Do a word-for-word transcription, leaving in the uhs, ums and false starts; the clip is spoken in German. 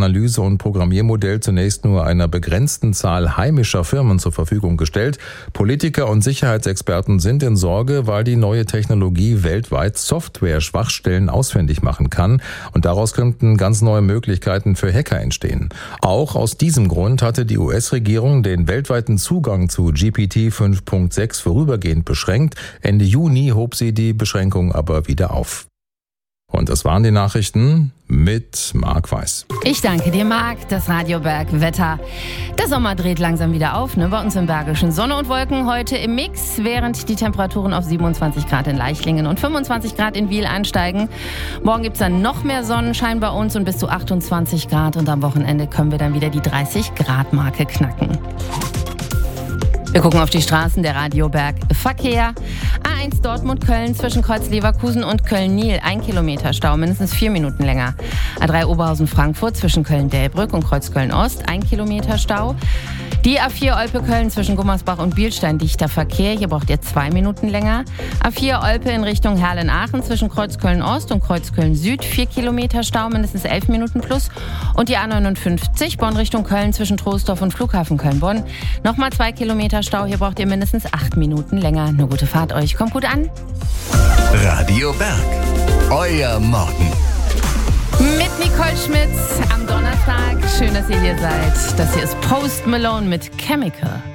Analyse- und Programmiermodell zunächst nur einer begrenzten Zahl heimischer Firmen zur Verfügung gestellt. Politiker und Sicherheitsexperten sind in Sorge, weil die neue Technologie weltweit Software-Schwachstellen ausfindig machen kann und daraus könnten ganz neue Möglichkeiten für Hacker entstehen. Auch aus diesem Grund hatte die U S-Regierung den weltweiten Zugang zu G P T fünf Punkt sechs vorübergehend beschränkt. Ende Juni hob sie die Beschränkung aber wieder auf. Und das waren die Nachrichten mit Marc Weiß. Ich danke dir, Marc. Das Radio Berg Wetter. Der Sommer dreht langsam wieder auf, ne? Bei uns im Bergischen. Sonne und Wolken heute im Mix, während die Temperaturen auf siebenundzwanzig Grad in Leichlingen und fünfundzwanzig Grad in Wiel ansteigen. Morgen gibt es dann noch mehr Sonnenschein bei uns und bis zu achtundzwanzig Grad. Und am Wochenende können wir dann wieder die dreißig Grad Marke knacken. Wir gucken auf die Straßen der Radio Berg Verkehr. A eins Dortmund-Köln zwischen Kreuz Leverkusen und Köln-Nil. Ein Kilometer Stau, mindestens vier Minuten länger. A drei Oberhausen-Frankfurt zwischen Köln-Delbrück und Kreuz Köln-Ost. Ein Kilometer Stau. Die A vier Olpe-Köln zwischen Gummersbach und Bielstein, dichter Verkehr. Hier braucht ihr zwei Minuten länger. A vier Olpe in Richtung Herlen-Aachen zwischen Kreuz Köln-Ost und Kreuz Köln-Süd. Vier Kilometer Stau, mindestens elf Minuten plus. Und die A neunundfünfzig Bonn Richtung Köln zwischen Troisdorf und Flughafen Köln-Bonn. Nochmal zwei Kilometer Stau. Hier braucht ihr mindestens acht Minuten länger. Eine gute Fahrt euch. Kommt gut an. Radio Berg. Euer Morgen. Mit Nicole Schmitz am Donnerstag. Schön, dass ihr hier seid. Das hier ist Post Malone mit Chemical.